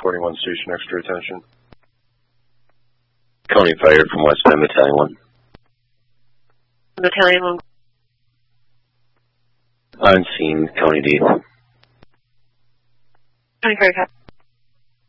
reporting 1 station, extra attention. County Fire from West End, Battalion 1. Battalion 1. On scene, County D. County Fire.